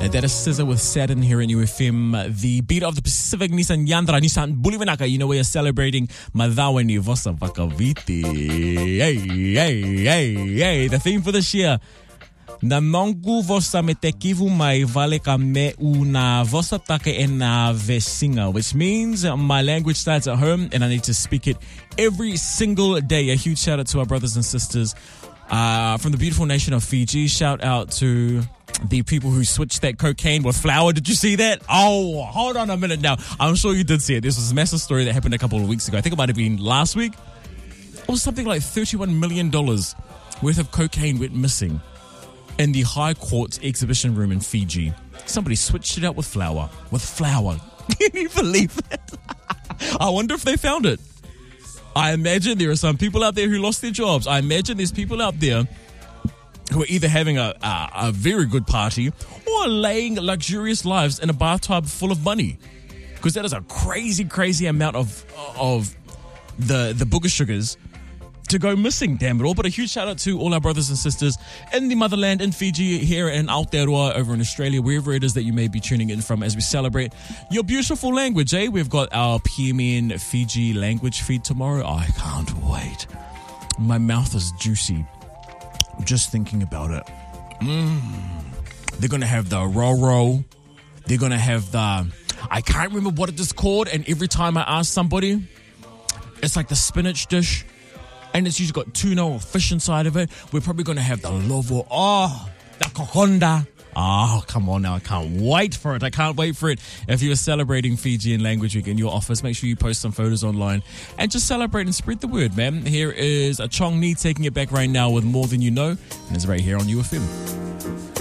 That is SZA with Saturn here in UFM. The beat of the Pacific Nissan Yandra Nissan Bulivanaka. You know, we are celebrating Madaweni Vosa Vakaviti. Hey. The theme for this year. Na mongu vosa me te kivu mai vale ka me una vosa take e na vesinga, which means my language starts at home and I need to speak it every single day. A huge shout out to our brothers and sisters from the beautiful nation of Fiji. Shout out to the people who switched that cocaine with flour. Did you see that? Oh, hold on a minute now. I'm sure you did see it. This was a massive story that happened a couple of weeks ago. I think it might have been last week. It was something like $31 million worth of cocaine went missing in the High Court exhibition room in Fiji. Somebody switched it out with flour. Can you believe that? I wonder if they found it. I imagine there are some people out there who lost their jobs. I imagine there's people out there who are either having a very good party or laying luxurious lives in a bathtub full of money. Because that is a crazy, crazy amount of the booger sugars to go missing, damn it all. But a huge shout out to all our brothers and sisters in the motherland, in Fiji, here in Aotearoa, over in Australia, wherever it is that you may be tuning in from as we celebrate your beautiful language, eh? We've got our PMN Fiji language feed tomorrow. I can't wait. My mouth is juicy just thinking about it. They're going to have the roro. They're going to have the... I can't remember what it is called, and every time I ask somebody, it's like the spinach dish. And it's usually got tuna or fish inside of it. We're probably going to have the lovo. Oh, the kokonda. Oh, come on now. I can't wait for it. If you're celebrating Fijian Language Week in your office, make sure you post some photos online and just celebrate and spread the word, man. Here is a Chong Ni taking it back right now with More Than You Know. And it's right here on UFM.